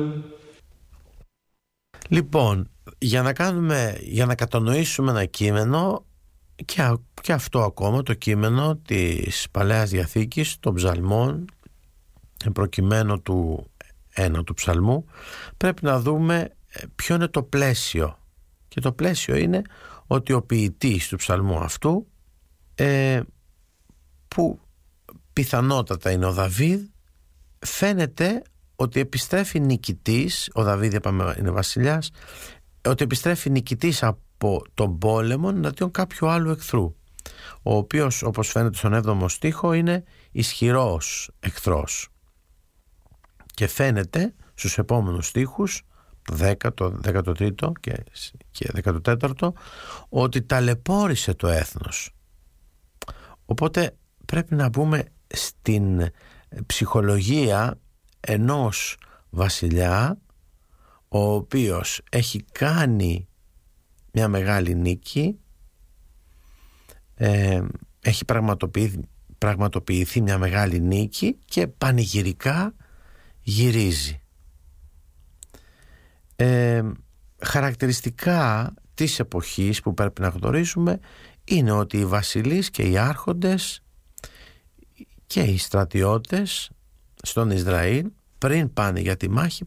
Λοιπόν, για να κατανοήσουμε ένα κείμενο, και αυτό ακόμα το κείμενο της Παλαιάς Διαθήκης των ψαλμών, προκειμένου του ένατου ψαλμού, πρέπει να δούμε ποιο είναι το πλαίσιο. Και το πλαίσιο είναι ότι ο ποιητής του ψαλμού αυτού, που πιθανότατα είναι ο Δαβίδ, φαίνεται ότι επιστρέφει νικητής. Ο Δαβίδ, είπαμε, είναι βασιλιάς, ότι επιστρέφει νικητής από τον πόλεμο εναντίον κάποιου άλλου εχθρού, ο οποίος, όπως φαίνεται στον 7ο στίχο, είναι ισχυρός εχθρός. Και φαίνεται στους επόμενους στίχους, το 10ο, 13ο και 14ο, ότι ταλαιπώρησε το έθνος. Οπότε πρέπει να μπούμε στην ψυχολογία ενός βασιλιά, ο οποίος έχει κάνει μια μεγάλη νίκη, έχει πραγματοποιηθεί μια μεγάλη νίκη και πανηγυρικά γυρίζει. Χαρακτηριστικά της εποχής που πρέπει να γνωρίζουμε είναι ότι οι βασιλείς και οι άρχοντες και οι στρατιώτες στον Ισραήλ, πριν πάνε για τη μάχη,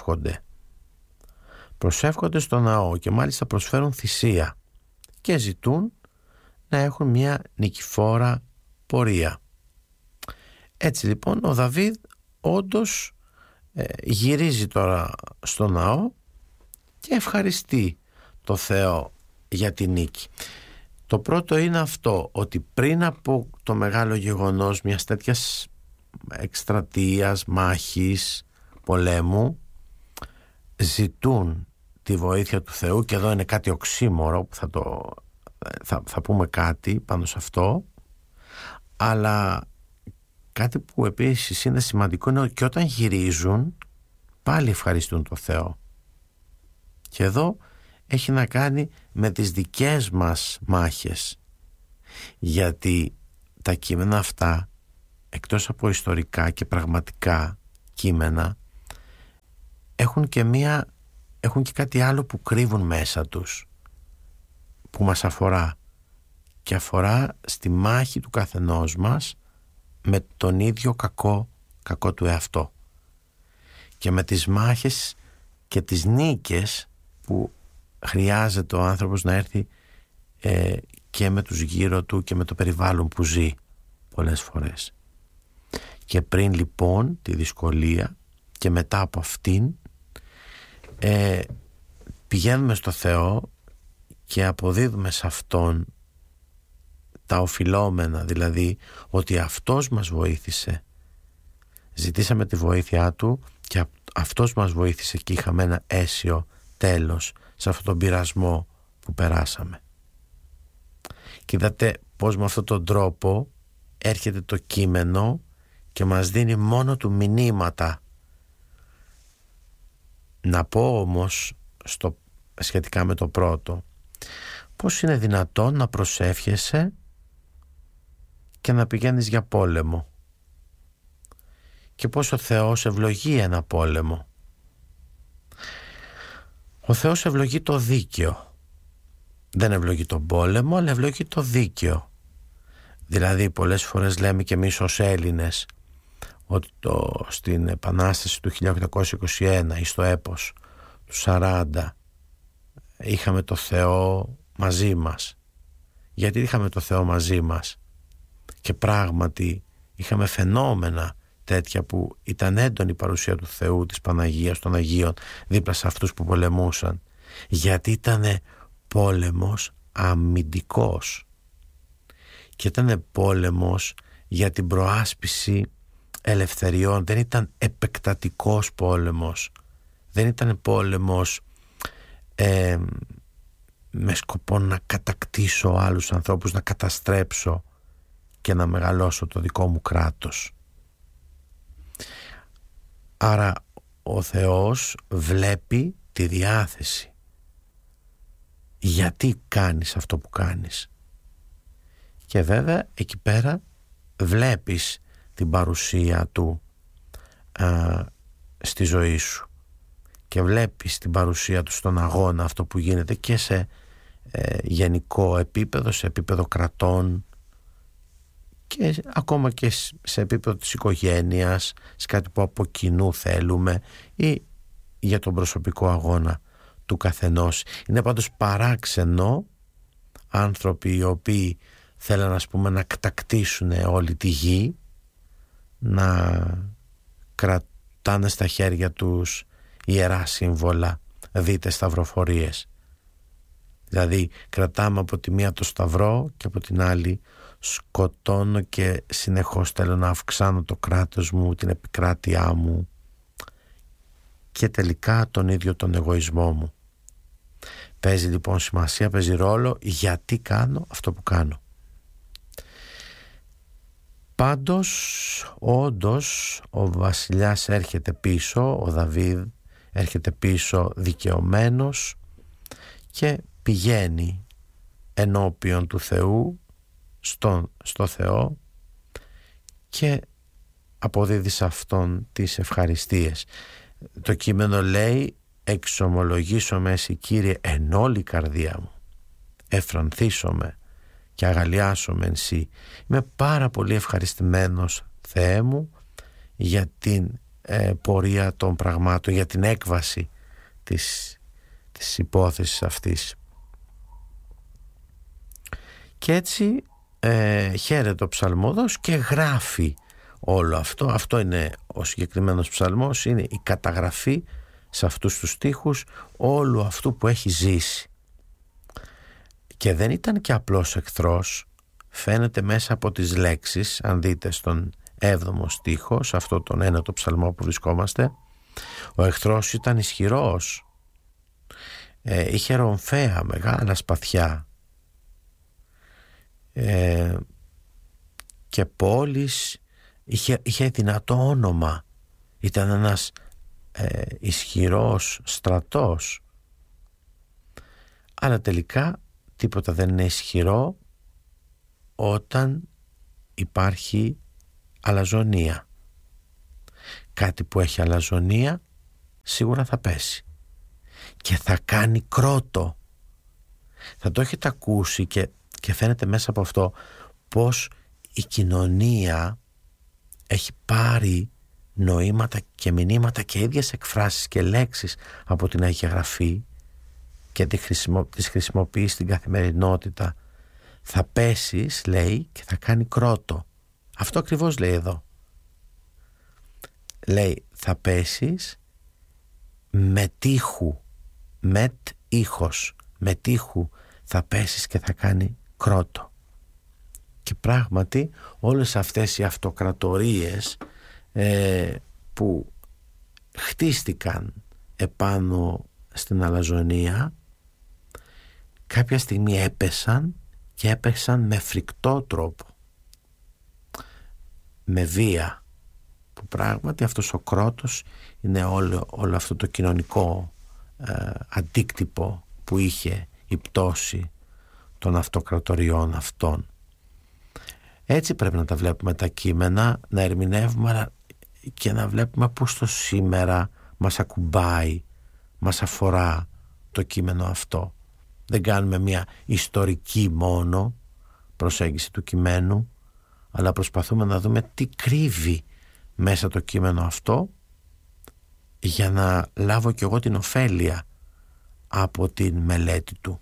προσεύχονται στο ναό και μάλιστα προσφέρουν θυσία και ζητούν να έχουν μια νικηφόρα πορεία. Έτσι λοιπόν ο Δαβίδ όντως γυρίζει τώρα στο ναό και ευχαριστεί το Θεό για τη νίκη. Το πρώτο είναι αυτό, ότι πριν από το μεγάλο γεγονός μιας τέτοιας εκστρατείας, μάχης, πολέμου, ζητούν τη βοήθεια του Θεού. Και εδώ είναι κάτι οξύμορο που θα πούμε κάτι πάνω σε αυτό, αλλά κάτι που επίσης είναι σημαντικό είναι ότι και όταν γυρίζουν πάλι ευχαριστούν το Θεό. Και εδώ έχει να κάνει με τις δικές μας μάχες, γιατί τα κείμενα αυτά, εκτός από ιστορικά και πραγματικά κείμενα, έχουν και κάτι άλλο που κρύβουν μέσα τους, που μας αφορά, και αφορά στη μάχη του καθενός μας με τον ίδιο κακό του εαυτό, και με τις μάχες και τις νίκες που χρειάζεται ο άνθρωπος να έρθει και με τους γύρω του και με το περιβάλλον που ζει πολλές φορές. Και πριν λοιπόν τη δυσκολία και μετά από αυτήν, πηγαίνουμε στο Θεό και αποδίδουμε σε Αυτόν τα οφειλόμενα, δηλαδή ότι Αυτός μας βοήθησε. Ζητήσαμε τη βοήθειά Του και Αυτός μας βοήθησε και είχαμε ένα αίσιο τέλος σε αυτόν τον πειρασμό που περάσαμε. Και είδατε πως με αυτόν τον τρόπο έρχεται το κείμενο και μας δίνει μόνο του μηνύματα. Να πω όμως σχετικά με το πρώτο, πώς είναι δυνατόν να προσεύχεσαι και να πηγαίνεις για πόλεμο, και πώς ο Θεός ευλογεί ένα πόλεμο. Ο Θεός ευλογεί το δίκαιο. Δεν ευλογεί τον πόλεμο, αλλά ευλογεί το δίκαιο. Δηλαδή πολλές φορές λέμε και εμείς ως Έλληνες ότι στην Επανάσταση του 1821 ή στο έπος του 40 είχαμε το Θεό μαζί μας. Γιατί είχαμε το Θεό μαζί μας? Και πράγματι είχαμε φαινόμενα τέτοια που ήταν έντονη η παρουσία του Θεού, της Παναγίας, των Αγίων δίπλα σε αυτούς που πολεμούσαν, γιατί ήταν πόλεμος αμυντικός και ήταν πόλεμος για την προάσπιση ελευθεριών. Δεν ήταν επεκτατικός πόλεμος, δεν ήταν πόλεμος με σκοπό να κατακτήσω άλλους ανθρώπους, να καταστρέψω και να μεγαλώσω το δικό μου κράτος. Άρα ο Θεός βλέπει τη διάθεση. Γιατί κάνεις αυτό που κάνεις? Και βέβαια εκεί πέρα βλέπεις την παρουσία Του στη ζωή σου. και βλέπεις την παρουσία του στον αγώνα, αυτό που γίνεται και σε γενικό επίπεδο, σε επίπεδο κρατών και ακόμα και σε επίπεδο της οικογένειας, σε κάτι που από κοινού θέλουμε ή για τον προσωπικό αγώνα του καθενός. Είναι πάντως παράξενο άνθρωποι οι οποίοι θέλουν, ας πούμε, να κατακτήσουν όλη τη γη, να κρατάνε στα χέρια τους ιερά σύμβολα, δείτε σταυροφορίες. Δηλαδή κρατάμε από τη μία το σταυρό και από την άλλη σκοτώνω και συνεχώς θέλω να αυξάνω το κράτος μου, την επικράτειά μου και τελικά τον ίδιο τον εγωισμό μου. Παίζει λοιπόν σημασία, παίζει ρόλο γιατί κάνω αυτό που κάνω. Πάντως, όντως, ο βασιλιάς έρχεται πίσω, ο Δαβίδ έρχεται πίσω δικαιωμένος και πηγαίνει ενώπιον του Θεού, στο Θεό και αποδίδει σε Αυτόν τις ευχαριστίες. Το κείμενο λέει «Εξομολογήσομαι εσύ Κύριε εν όλη καρδία μου, εφρανθήσομαι και αγαλιάσομαι εν σύ». Είμαι πάρα πολύ ευχαριστημένος, Θεέ μου, για την πορεία των πραγμάτων, για την έκβαση της υπόθεσης αυτής. Και έτσι χαίρεται ο ψαλμόδος και γράφει όλο αυτό. Αυτό είναι ο συγκεκριμένος ψαλμός, είναι η καταγραφή σε αυτούς τους στίχους όλου αυτού που έχει ζήσει. Και δεν ήταν και απλός εχθρός, φαίνεται μέσα από τις λέξεις. Αν δείτε στον 7ο στίχο, σε αυτό τον 9ο ψαλμό που βρισκόμαστε, ο εχθρός ήταν ισχυρός, είχε ρομφαία, μεγάλα σπαθιά και πόλεις, είχε δυνατό όνομα, ήταν ένας ισχυρός στρατός, αλλά τελικά τίποτα δεν είναι ισχυρό όταν υπάρχει αλαζονία. Κάτι που έχει αλαζονία σίγουρα θα πέσει και θα κάνει κρότο. Θα το έχετε ακούσει και φαίνεται μέσα από αυτό πως η κοινωνία έχει πάρει νοήματα και μηνύματα και ίδιες εκφράσεις και λέξεις από την Αγία Γραφή και τις χρησιμοποιεί στην καθημερινότητα. Θα πέσεις, λέει, και θα κάνει κρότο. Αυτό ακριβώς λέει εδώ. Λέει θα πέσεις με τείχου, μετ ήχος, με τείχου θα πέσεις και θα κάνει κρότο. Και πράγματι όλες αυτές οι αυτοκρατορίες που χτίστηκαν επάνω στην αλαζονία κάποια στιγμή έπεσαν και έπεσαν με φρικτό τρόπο, με βία, που πράγματι αυτός ο κρότος είναι όλο αυτό το κοινωνικό αντίκτυπο που είχε η πτώση των αυτοκρατοριών αυτών. Έτσι πρέπει να τα βλέπουμε τα κείμενα, να ερμηνεύουμε και να βλέπουμε πώς το σήμερα μας ακουμπάει, μας αφορά το κείμενο αυτό. Δεν κάνουμε μια ιστορική μόνο προσέγγιση του κειμένου, αλλά προσπαθούμε να δούμε τι κρύβει μέσα το κείμενο αυτό για να λάβω κι εγώ την ωφέλεια από την μελέτη του.